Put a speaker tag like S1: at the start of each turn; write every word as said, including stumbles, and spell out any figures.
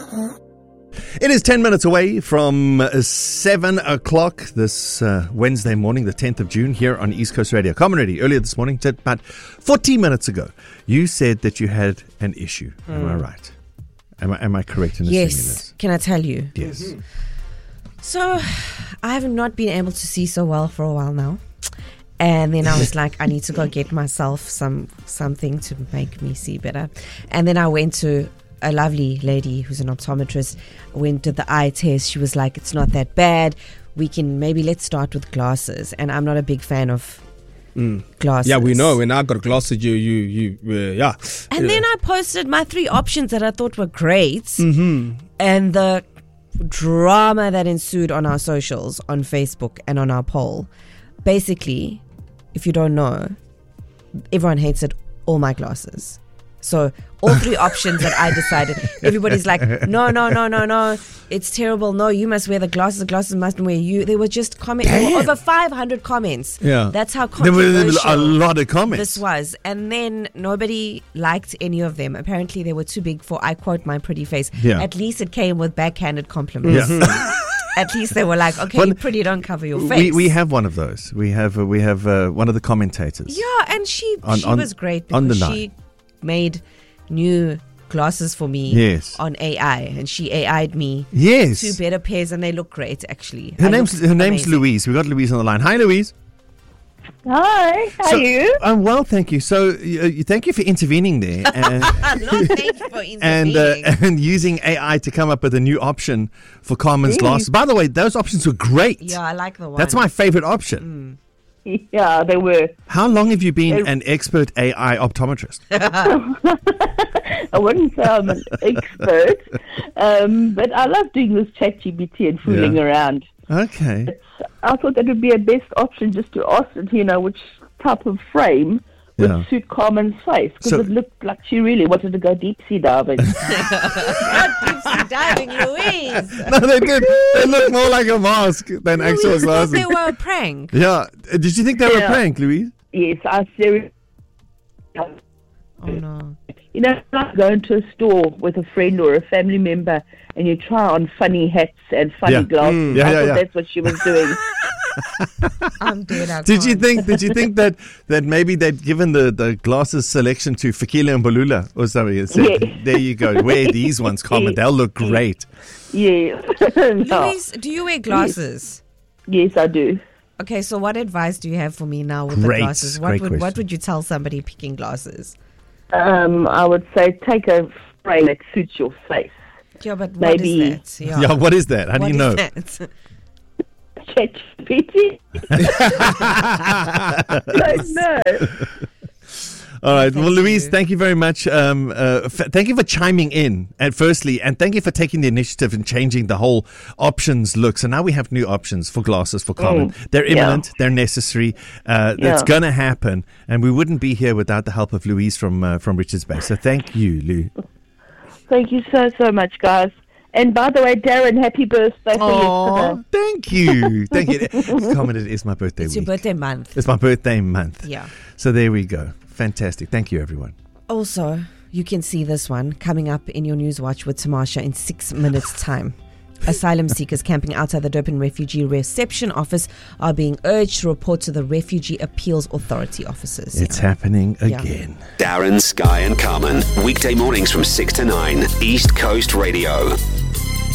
S1: It is ten minutes away from seven o'clock this uh, Wednesday morning, the tenth of June, here on East Coast Radio. Common Radio, earlier this morning, about forty minutes ago, you said that you had an issue. Mm. Am I right? Am I, am I correct in assuming
S2: yes.
S1: this?
S2: Yes. Can I tell you?
S1: Yes.
S2: Mm-hmm. So, I have not been able to see so well for a while now. And then I was like, I need to go get myself some something to make me see better. And then I went to a lovely lady who's an optometrist, went to the eye test. She was like, it's not that bad. We can maybe let's start with glasses. And I'm not a big fan of mm. glasses.
S3: Yeah, we know. When I got glasses, you, you, you, uh, yeah.
S2: And
S3: yeah.
S2: then I posted my three options that I thought were great.
S3: Mm-hmm.
S2: And the drama that ensued on our socials, on Facebook and on our poll. Basically, if you don't know, everyone hated all my glasses. So all three options that I decided, everybody's like, no, no, no, no, no, it's terrible. No, you must wear the glasses. The glasses mustn't wear you. There were just comments. There were over five hundred comments.
S1: Yeah.
S2: That's how
S1: There
S2: controversial
S1: were a lot of comments.
S2: This was. And then nobody liked any of them. Apparently they were too big for, I quote, my pretty face.
S1: Yeah.
S2: At least it came with backhanded compliments.
S1: Yeah.
S2: At least they were like, okay,
S1: well,
S2: you're pretty, don't cover your face.
S1: We we have one of those. We have uh, we have uh, one of the commentators.
S2: Yeah, and she
S1: on,
S2: she
S1: on,
S2: was great
S1: on
S2: because
S1: the
S2: she made new glasses for me
S1: yes.
S2: on A I, and she A I'd me
S1: yes.
S2: two better pairs, and they look great actually.
S1: Her
S2: I
S1: name's her name's
S2: amazing.
S1: Louise. We got Louise on the line. Hi, Louise.
S4: Hi, how
S1: so,
S4: are you?
S1: I'm well, thank you. So, uh, thank you for intervening there, and,
S2: no, thank you for intervening.
S1: and, uh, and using A I to come up with a new option for Carmen's
S4: Yes.
S1: glasses. By the way, those options were great.
S2: Yeah, I like the one.
S1: That's my favorite option.
S2: Mm.
S4: Yeah, they were.
S1: How long have you been
S4: They-
S1: an expert A I optometrist?
S4: I wouldn't say I'm an expert, um, but I love doing this chat G P T and fooling
S1: Yeah.
S4: around.
S1: Okay.
S4: It's, I thought that would be a best option just to ask it, you know, which type of frame would
S1: Yeah.
S4: suit Carmen's face, because
S1: So-
S4: it looked like she really wanted to go deep sea diving.
S2: Not deep sea diving, Louise.
S1: No, they did. They look more like a mask than actual
S2: Louise thought
S1: glasses.
S2: they were a prank.
S1: Yeah. Uh, Did you think they were a
S4: Yeah.
S1: prank, Louise?
S4: Yes, I seriously.
S2: Oh no.
S4: You know, like going to a store with a friend or a family member and you try on funny hats and funny
S1: Yeah.
S4: glasses.
S1: Mm, yeah,
S4: I
S1: yeah,
S4: thought
S1: yeah.
S4: that's what she was doing.
S2: I'm dead. I
S1: Did you
S2: can't.
S1: think? Did you think that, that maybe they'd given the, the glasses selection to Fikile and Balula or something? And said,
S4: Yeah.
S1: there you go. Wear these ones, Carmen. They'll look great.
S4: Yes. No.
S2: Louise, do you wear glasses?
S4: Yes, I do.
S2: Okay, so what advice do you have for me now with
S1: Great,
S2: the glasses? What
S1: great
S2: would what
S1: question.
S2: would you tell somebody picking glasses?
S4: Um, I would say take a frame that suits your face.
S2: Yeah, but what
S4: Maybe-
S2: is that?
S1: Yeah, what is that? How do
S2: What
S1: you
S2: is
S1: know?
S2: that?
S4: Chat G P T. Don't know.
S1: All right.
S2: Thank
S1: Well, Louise,
S2: you.
S1: thank you very much. Um, uh, f- thank you for chiming in, and firstly, and thank you for taking the initiative and changing the whole options look. So now we have new options for glasses for Carmen.
S4: Mm,
S1: They're
S4: yeah.
S1: imminent. They're necessary. Uh, That's
S4: Yeah.
S1: going to happen, and we wouldn't be here without the help of Louise from uh, from Richards Bay. So thank you, Lou.
S4: Thank you so, so much, guys. And by the way, Darren, happy birthday for
S1: Oh,
S4: yesterday.
S1: thank you. Thank you. Carmen, it is my birthday
S2: It's
S1: week.
S2: your birthday month.
S1: It's my birthday month.
S2: Yeah.
S1: So there we go. Fantastic. Thank you, everyone.
S2: Also, you can see this one coming up in your News Watch with Tamasha in six minutes' time. Asylum seekers camping outside the Durban Refugee Reception Office are being urged to report to the Refugee Appeals Authority officers.
S1: It's happening
S2: Yeah.
S1: again.
S5: Darren, Sky and Carmen. Weekday mornings from six to nine. East Coast Radio.